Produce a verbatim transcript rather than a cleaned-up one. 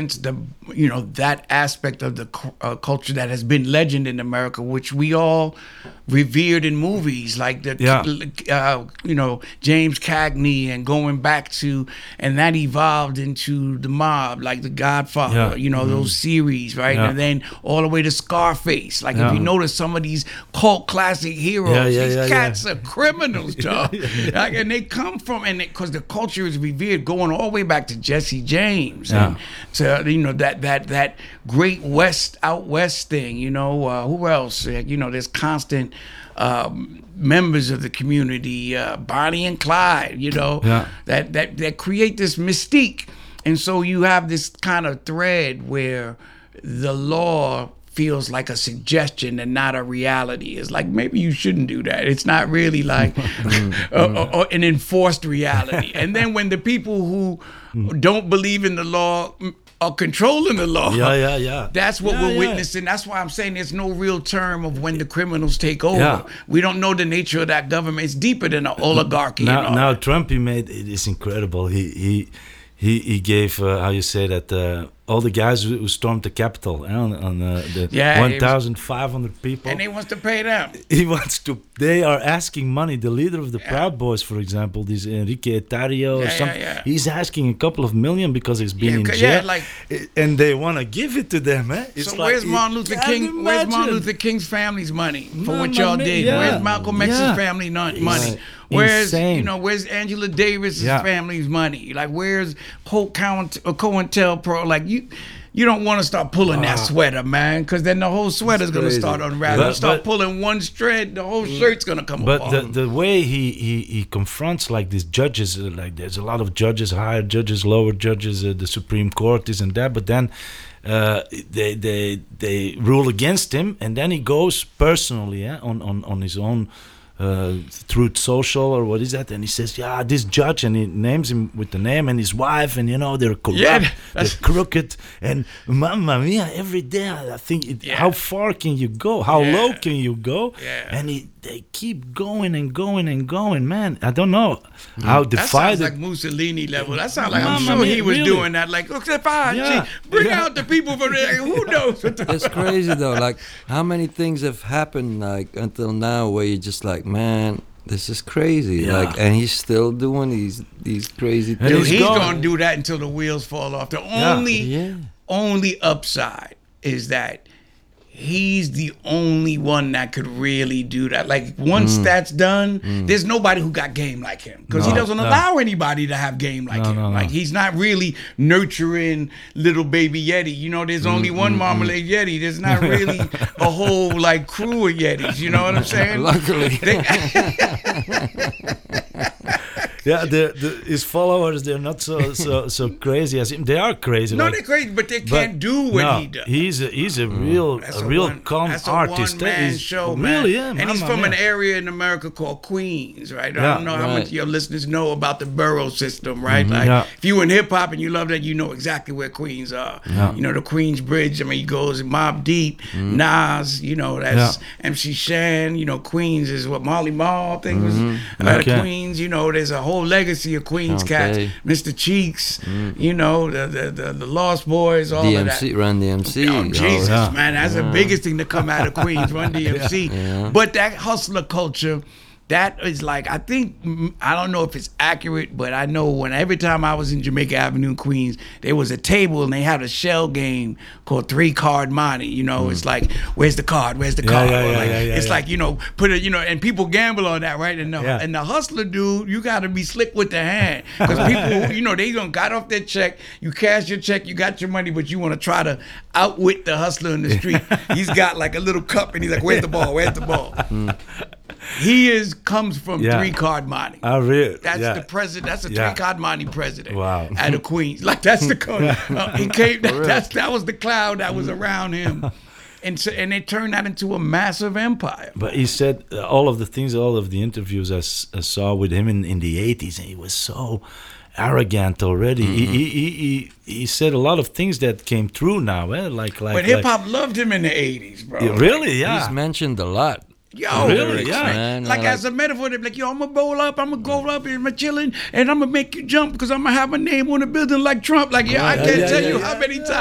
the you know that aspect of the uh, culture that has been legend in America, which we all revered in movies like the Yeah. uh, you know James Cagney, and going back to, and that evolved into The Mob, like The Godfather, Yeah. you know, those series, right? Yeah. And then all the way to Scarface. Like Yeah. if you notice some of these cult classic heroes, Yeah, yeah, these yeah, cats yeah. are criminals, dog. Like, and they come from, and because the culture is revered, going all the way back to Jesse James, and to you know that that that great West out West thing. You know, uh, who else? Uh, You know, there's constant um, members of the community, uh, Bonnie and Clyde. You know, Yeah. that that that create this mystique, and so you have this kind of thread where the law feels like a suggestion and not a reality. It's like, maybe you shouldn't do that. It's not really like a, a, an enforced reality. And then when the people who don't believe in the law are controlling the law, Yeah, yeah, yeah. that's what Yeah, we're yeah. witnessing. That's why I'm saying there's no real term of when the criminals take over. Yeah. We don't know the nature of that government. It's deeper than an oligarchy. Now, and all now that. Trump, he made it is incredible. He he he he gave uh, how you say that uh, all the guys who who stormed the Capitol eh, on, on uh, the Yeah, he one was- thousand five hundred people. And they wants to pay them. He wants to. They are asking money. The leader of the Proud Boys, for example, this Enrique Tario or Yeah, something. yeah, yeah. He's asking a couple of million because he's been Yeah, in 'cause- jail. yeah, like- I- and they want to give it to them. Eh? It's So like, where's you Martin Luther can't King? Where's Martin imagine. Luther King's family's money for what Mamma y'all mia, did? yeah. Where's Malcolm X's Yeah. family non- It's money? Where's insane. you know where's Angela Davis's Yeah. family's money? Like where's Hope COINTELPRO? Like you. You don't want to start pulling that sweater, man, because then the whole sweater's going to crazy. start unraveling. But- start but- pulling one strand, the whole shirt's going to come But apart. the, the way he, he, he confronts like these judges, uh, like there's a lot of judges, higher judges, lower judges, uh, the Supreme Court, this and that. But then uh, they they they rule against him, and then he goes personally yeah, on, on on his own. Uh, Truth Social or what is that? And he says, "Yeah, this judge," and he names him with the name and his wife, and you know they're corrupt, Yeah, they're that's- crooked, and mamma mia! Every day I think, it, Yeah. how far can you go? How Yeah. low can you go? Yeah. And he, they keep going and going and going, man. I don't know how That sounds divided. like Mussolini level. That sounds like I'm Mamma sure mia, he was really? doing that. Like, look, if I Yeah. bring Yeah. out the people from there, who knows? What the It's crazy though. Like how many things have happened like until now where you're just like, man, this is crazy. Yeah. Like, and he's still doing these these crazy And Dude, things. he's he's gone. gonna do that until the wheels fall off. The only Yeah. only upside is that he's the only one that could really do that. Like once Mm. that's done, there's nobody who got game like him because he No, doesn't no. allow anybody to have game like No, him. no, no. Like he's not really nurturing little baby Yeti. You know, there's only Mm, one Marmalade Yeti. There's not really a whole like crew of Yetis. You know what I'm saying? Luckily. They- yeah, the, the, his followers, they're not so so so crazy as him. They are crazy. no, like, they're crazy, but they but can't do what no, he does. He's a he's a real That's a real one- calm that's a artist. one man He's- show, man. really, yeah, and he's mamma from an mia. area in America called Queens, right? I Yeah, don't know how right. much your listeners know about the borough system, right? Like, Yeah. if you in hip hop and you love that, you know exactly where Queens are. Yeah. You know the Queens Bridge. I mean, he goes Mobb Deep, Nas. You know that's Yeah. M C Shan. You know Queens is what Molly Mall I think was Mm-hmm. out Okay. of Queens. You know, there's a whole legacy of Queens cats. Okay. Mister Cheeks. You know the the, the the Lost Boys. All of that. D M C, Run D M C. Oh, Jesus, yeah. man, that's the biggest thing to come out of Queens, Run D M C. Yeah. But that hustler culture, that is like, I think, mm, I don't know if it's accurate, but I know when every time I was in Jamaica Avenue in Queens, there was a table and they had a shell game called Three Card Monte. You know, it's like, where's the card? Where's the Yeah, card? yeah, Or yeah, like, yeah, yeah, it's yeah. like, you know, put it, you know, and people gamble on that, right? And the, Yeah. and the hustler dude, you got to be slick with the hand. Because people, you know, they done got off their check, you cash your check, you got your money, but you want to try to outwit the hustler in the street. He's got like a little cup and he's like, where's the ball? Where's the ball? He is comes from Yeah. Three Card Monte. Ah, really? That's yeah. the president. That's a Yeah. Three Card Monte president. Wow. Out of Queens. Like that's the uh, he came. That, that's that was the cloud that was around him, and so and they turned that into a massive empire. But he said uh, all of the things, all of the interviews I, s- I saw with him in, in the eighties, and he was so arrogant already. He, he, he, he, he said a lot of things that came true now. Eh? Like, like, But hip like- hop loved him in the eighties, bro. Yeah, really? Yeah. He's mentioned a lot. Yo, Really? it's Yeah. like, Man, like I as like- a metaphor, they're like, yo, I'm gonna bowl up, I'm gonna go up, and I'm chilling, and I'm gonna make you jump because I'm gonna have my name on the building like Trump. Like, yeah, I Yeah, can't yeah, tell yeah, you yeah, how many times